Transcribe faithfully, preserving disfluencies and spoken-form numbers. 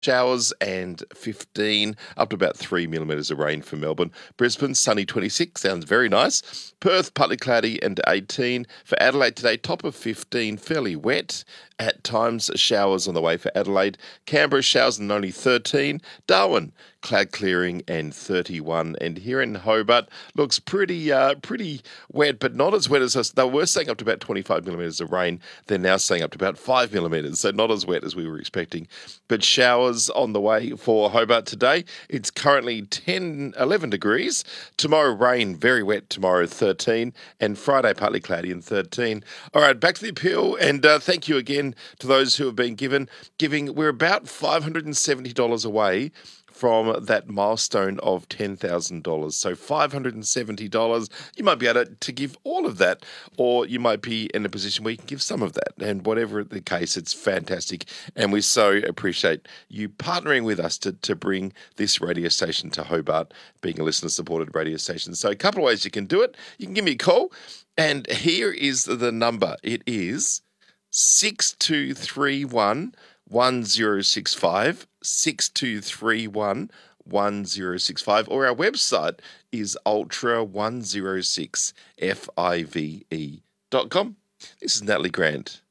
Showers and fifteen, up to about three millimetres of rain for Melbourne. Brisbane, sunny twenty-six, sounds very nice. Perth, partly cloudy and eighteen. For Adelaide today, top of fifteen, fairly wet. At times, showers on the way for Adelaide. Canberra, showers and only thirteen. Darwin, cloud clearing and thirty-one. And here in Hobart, looks pretty uh, pretty wet, but not as wet as us. They were saying up to about twenty-five millimetres of rain. They're now saying up to about five millimetres, so not as wet as we were expecting. But showers on the way for Hobart today. It's currently ten, eleven degrees. Tomorrow, rain, very wet tomorrow, thirteen. And Friday, partly cloudy and thirteen. All right, back to the appeal. And uh, thank you again to those who have been given. Giving, we're about five hundred seventy dollars away from that milestone of ten thousand dollars. So five hundred seventy dollars, you might be able to, to give all of that, or you might be in a position where you can give some of that. And whatever the case, it's fantastic. And we so appreciate you partnering with us to, to bring this radio station to Hobart, being a listener-supported radio station. So a couple of ways you can do it. You can give me a call, and here is the number. It is six two three one, one zero six five, six two three one, one zero six five, or our website is ultra one oh six five dot com. This is Natalie Grant.